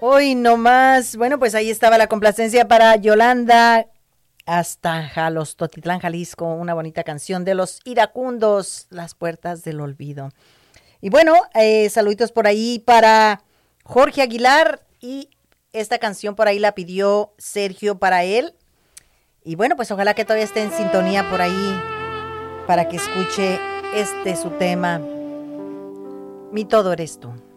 Hoy no más. Bueno, pues ahí estaba la complacencia para Yolanda hasta Jalostotitlán, Jalisco. Una bonita canción de los iracundos, Las Puertas del Olvido. Y bueno, saluditos por ahí para Jorge Aguilar. Y esta canción por ahí la pidió Sergio para él. Y bueno, pues ojalá que todavía esté en sintonía por ahí para que escuche su tema. Mi todo eres tú.